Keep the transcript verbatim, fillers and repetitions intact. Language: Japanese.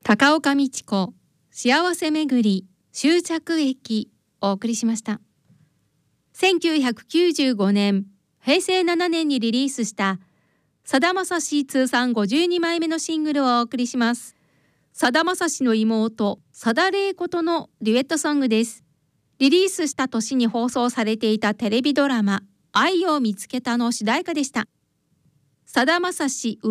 高岡美智子幸せめぐり終着駅をお送りしました。せんきゅうひゃくきゅうじゅうごねんへいせいななねんにリリースしたさだまさし通算ごじゅうにまいめのシングルをお送りします。さだまさしの妹さだれいことのデュエットソングです。リリースした年に放送されていたテレビドラマ愛を見つけたの主題歌でした。さだまさし